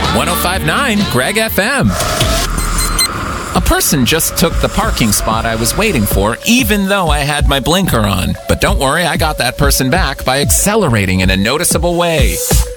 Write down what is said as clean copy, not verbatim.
1059 Greg FM. A person just took the parking spot I was waiting for, even though I had my blinker on. But don't worry, I got that person back by accelerating in a noticeable way.